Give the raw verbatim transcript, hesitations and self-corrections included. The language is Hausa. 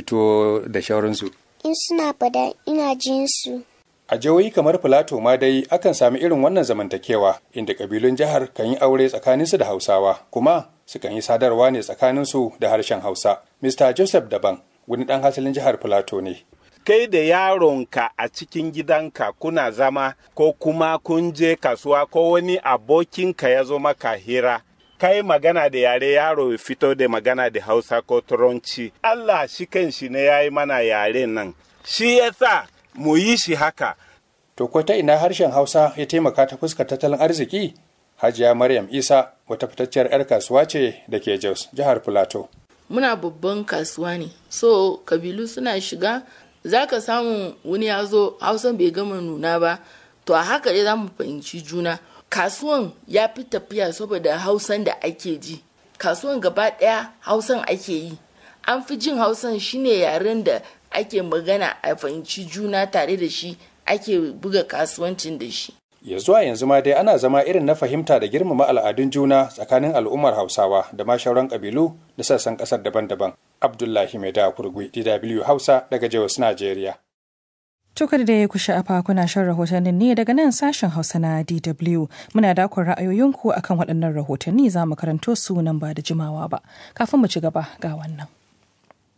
tuwo da shauransu? In suna fada ina jin su. A jihohi kamar Filato ma dai akan sami irin wannan zamantakewa inda kabilun jihar kan yi aure tsakaninsu da Hausawa kuma sukan yi sadarwa ne tsakaninsu da harshen Hausa. Mister Joseph Daban wani ɗan asalin jihar Filato ne. Kai da yaronka a cikin gidanka kuna zama ko kuma kun je kasuwa ko wani abokinka ya zo maka hira. Kai magana da yare yaro ya fito da magana da Hausa ko Turanci. Allah shi kanshi ne ya yi mana yare nan. Shi yasa mu yi shi haka. To ko ta ina harshen Hausa ya taimaka ta fuskar tattalin arziki? Hajiya Maryam Isa wata fitacciyar 'yar kasuwa ce da ke Jos, jihar Filato. Muna babban kasuwa ne, so kabilu suna shiga, za ka samu wani ya zo Hausan bai gama nuna ba, to a haka dai za mu fahimci juna. Kasuwan ya fi tafiya saboda Hausan da ake ji. Kasuwan gaba ɗaya Hausan ake yi. An fi jin Hausan shine yaren da ake magana a fahimci juna tare da shi ake buga kasuwancin da shi. Ya zuwa yanzu ma dai ana zama irin na fahimta da girmama al'adun juna tsakanin al'ummar Hausawa da ma shauran ƙabilu da sassan ƙasar daban-daban. Abdullahi Maida Kurgui, D W Hausa daga Jos, Najeriya. Tukar da ya kusha afa kuna shan rahotannin ne daga nan sashen Hausa na D W. Muna dakon ra'ayoyinku akan waɗannan rahotanni za mu karanto su nan ba da jimawa ba. Kafin mu ci gaba ga wannan.